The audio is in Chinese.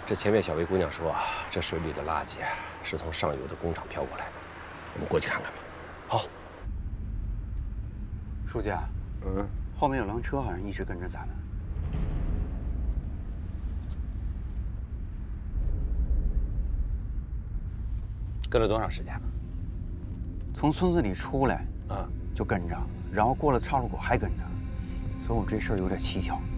这前面小薇姑娘说，这水里的垃圾是从上游的工厂飘过来的，我们过去看看吧。好。 书记，后面有辆车好像一直跟着咱们。 跟了多长时间了？ 从村子里出来，就跟着，然后过了岔路口还跟着，所以我这事儿有点蹊跷。